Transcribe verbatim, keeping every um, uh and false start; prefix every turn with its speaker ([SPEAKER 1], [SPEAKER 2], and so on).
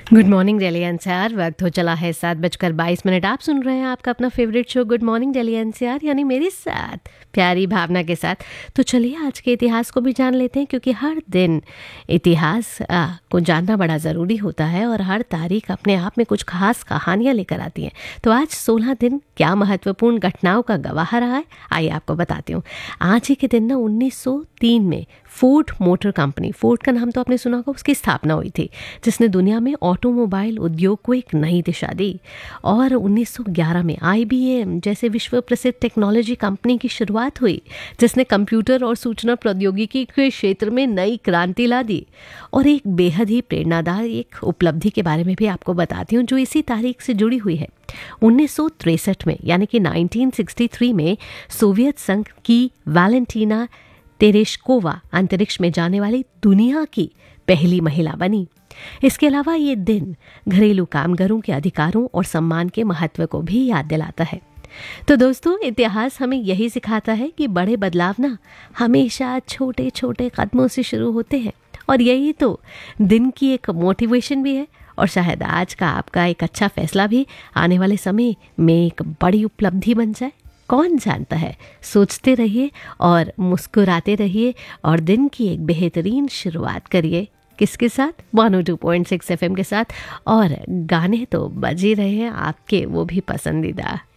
[SPEAKER 1] Good morning Delhi NCR. वक्त हो चला है सात बजकर बाईस मिनट। आप सुन रहे हैं आपका अपना favourite show good morning Delhi NCR, यानी मेरे साथ प्यारी भावना के साथ। तो चलिए आज के इतिहास को भी जान लेते हैं, क्योंकि हर दिन इतिहास आ, को जानना बड़ा ज़रूरी होता है और हर तारीख अपने आप में कुछ खास कहानियाँ लेकर आती हैं। तो आज सोलह दिन क्या महत्वपूर्ण घटनाओं का गवाह रहा है, आइए आपको बताती हूँ। आज ही के दिन ना उन्नीस सौ तीन में फोर्ड मोटर कंपनी, फोर्ड का नाम तो आपने सुना होगा, उसकी स्थापना हुई थी, जिसने दुनिया में ऑटोमोबाइल उद्योग को एक नई दिशा दी। और उन्नीस सौ ग्यारह में आईबीएम जैसे विश्व प्रसिद्ध टेक्नोलॉजी कंपनी की शुरुआत हुई, जिसने कंप्यूटर और सूचना प्रौद्योगिकी के क्षेत्र में नई क्रांति ला दी। और एक बेहद ही प्रेरणादायक एक उपलब्धि के बारे में भी आपको बताती हूँ, जो इसी तारीख से जुड़ी हुई है। उन्नीस सौ तिरसठ में यानी कि उन्नीस सौ तिरसठ में सोवियत संघ की वैलेंटीना तेरेश्कोवा अंतरिक्ष में जाने वाली दुनिया की पहली महिला बनी। इसके अलावा ये दिन घरेलू कामगारों के अधिकारों और सम्मान के महत्व को भी याद दिलाता है। तो दोस्तों, इतिहास हमें यही सिखाता है कि बड़े बदलाव ना हमेशा छोटे छोटे कदमों से शुरू होते हैं, और यही तो दिन की एक मोटिवेशन भी है। और शायद आज का आपका एक अच्छा फैसला भी आने वाले समय में एक बड़ी उपलब्धि बन जाए। कौन जानता है। सोचते रहिए और मुस्कुराते रहिए और दिन की एक बेहतरीन शुरुआत करिए। किसके साथ? One O two point six F M के साथ। और गाने तो बज ही रहे हैं आपके, वो भी पसंदीदा।